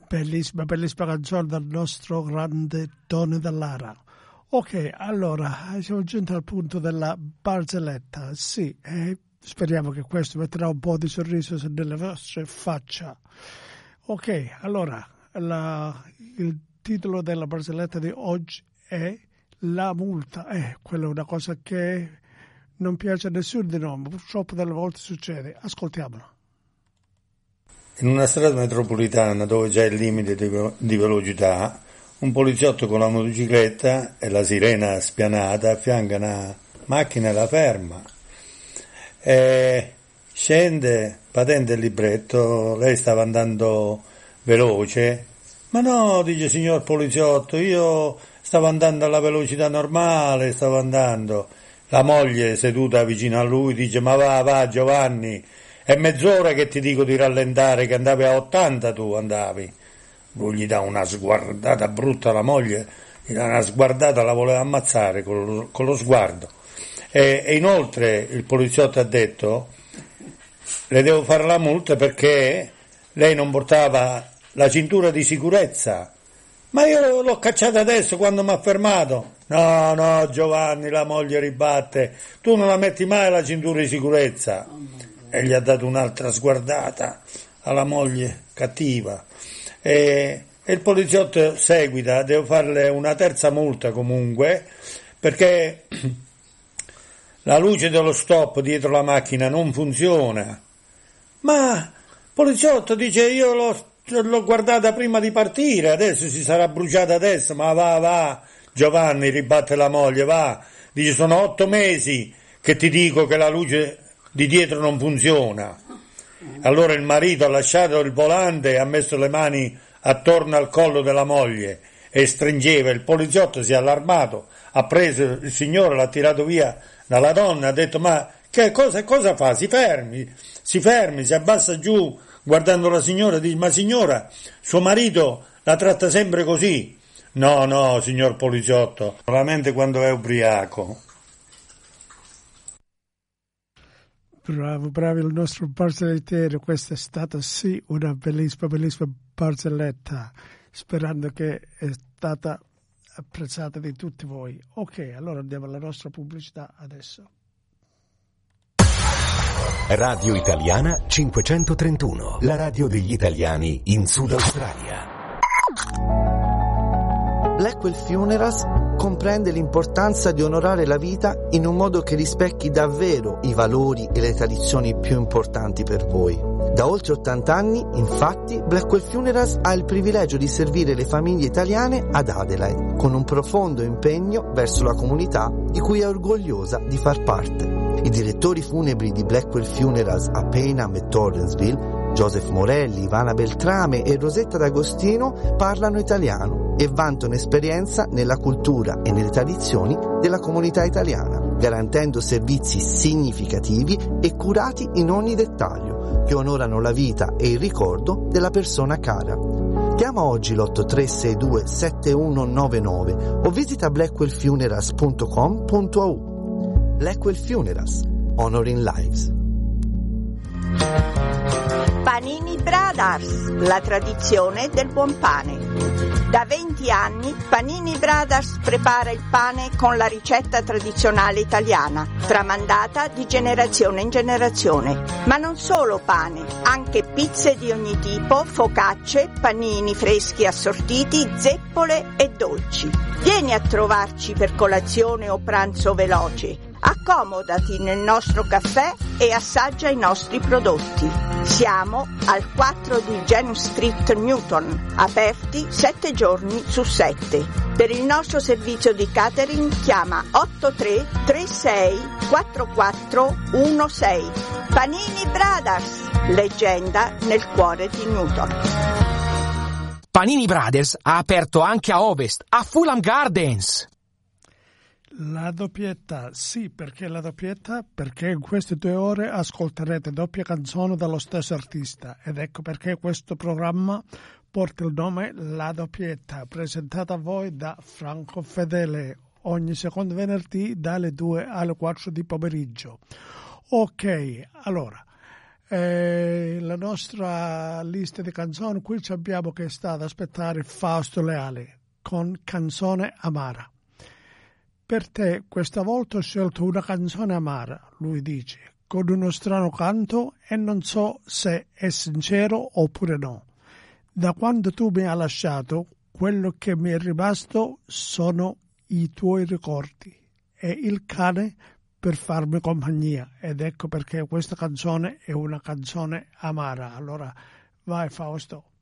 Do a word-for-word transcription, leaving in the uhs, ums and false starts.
Bellissima, bellissima canzone dal nostro grande Tony Dallara. Ok, allora, siamo giunti al punto della barzelletta. Sì, eh, speriamo che questo metterà un po' di sorriso nelle vostre facce. Ok, allora, la, il titolo della barzelletta di oggi è La multa. Eh, quella è una cosa che non piace a nessuno di noi, ma purtroppo delle volte succede. Ascoltiamolo. In una strada metropolitana dove c'è il limite di, di velocità, un poliziotto con la motocicletta e la sirena spianata affianca una macchina e la ferma. E scende, patente il libretto, lei stava andando veloce. Ma no, dice, signor poliziotto, io stavo andando alla velocità normale, stavo andando. La moglie seduta vicino a lui dice, ma va, va Giovanni, è mezz'ora che ti dico di rallentare, che andavi a ottanta tu andavi. Lui gli dà una sguardata brutta alla moglie, gli dà una sguardata, la voleva ammazzare con lo, con lo sguardo. E, e inoltre il poliziotto ha detto, le devo fare la multa perché lei non portava la cintura di sicurezza. Ma io l'ho cacciata adesso quando mi ha fermato. No, no, Giovanni, la moglie ribatte, tu non la metti mai la cintura di sicurezza. E gli ha dato un'altra sguardata alla moglie cattiva. E, e il poliziotto seguita, devo farle una terza multa comunque, perché la luce dello stop dietro la macchina non funziona. Ma poliziotto dice, io l'ho, l'ho guardata prima di partire, adesso si sarà bruciata adesso, ma va, va, Giovanni, ribatte la moglie, va, dice, sono otto mesi che ti dico che la luce di dietro non funziona. Allora il marito ha lasciato il volante e ha messo le mani attorno al collo della moglie e stringeva. Il poliziotto si è allarmato, ha preso il signore, l'ha tirato via dalla donna, ha detto, ma che cosa, cosa fa? Si fermi, si fermi, si abbassa giù guardando la signora, dice, ma signora, suo marito la tratta sempre così. No, no, signor poliziotto, solamente quando è ubriaco. Bravo, bravo il nostro barzellettiero, questa è stata sì una bellissima, bellissima barzelletta, sperando che è stata apprezzata di tutti voi. Ok, allora andiamo alla nostra pubblicità adesso. Radio Italiana cinquecentotrentuno, la radio degli italiani in Sud Australia. Blackwell Funerals comprende l'importanza di onorare la vita in un modo che rispecchi davvero i valori e le tradizioni più importanti per voi. Da oltre ottanta anni, infatti, Blackwell Funerals ha il privilegio di servire le famiglie italiane ad Adelaide, con un profondo impegno verso la comunità di cui è orgogliosa di far parte. I direttori funebri di Blackwell Funerals a Payneham e Torrensville, Joseph Morelli, Ivana Beltrame e Rosetta D'Agostino, parlano italiano e vantano esperienza nella cultura e nelle tradizioni della comunità italiana, garantendo servizi significativi e curati in ogni dettaglio, che onorano la vita e il ricordo della persona cara. Chiama oggi l'otto tre sei due sette uno nove nove o visita blackwell funerals punto com punto a u. Blackwell Funerals, Honoring Lives. Panini Brothers, la tradizione del buon pane. Da venti anni Panini Brothers prepara il pane con la ricetta tradizionale italiana, tramandata di generazione in generazione. Ma non solo pane, anche pizze di ogni tipo, focacce, panini freschi assortiti, zeppole e dolci. Vieni a trovarci per colazione o pranzo veloce. Accomodati nel nostro caffè e assaggia i nostri prodotti. Siamo al quattro di James Street, Newton, aperti sette giorni su sette. Per il nostro servizio di catering chiama otto tre tre sei quattro quattro uno sei. Panini Brothers, leggenda nel cuore di Newton. Panini Brothers ha aperto anche a Ovest, a Fulham Gardens. La doppietta, sì, perché la doppietta? Perché in queste due ore ascolterete doppia canzone dallo stesso artista ed ecco perché questo programma porta il nome La Doppietta, presentata a voi da Franco Fedele ogni secondo venerdì dalle due alle quattro di pomeriggio. Ok, allora, eh, la nostra lista di canzoni, qui abbiamo che sta ad aspettare Fausto Leale con Canzone Amara. Per te questa volta ho scelto una canzone amara, lui dice, con uno strano canto e non so se è sincero oppure no. Da quando tu mi hai lasciato, quello che mi è rimasto sono i tuoi ricordi e il cane per farmi compagnia, ed ecco perché questa canzone è una canzone amara. Allora vai Fausto.